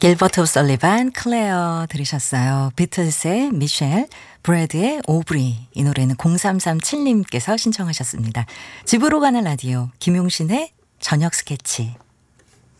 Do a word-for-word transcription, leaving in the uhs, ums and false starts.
길버트 오설리반, 클레어 들으셨어요. 비틀스의 미셸, 브래드의 오브리. 이 노래는 공삼삼칠 님께서 신청하셨습니다. 집으로 가는 라디오, 김용신의 저녁 스케치.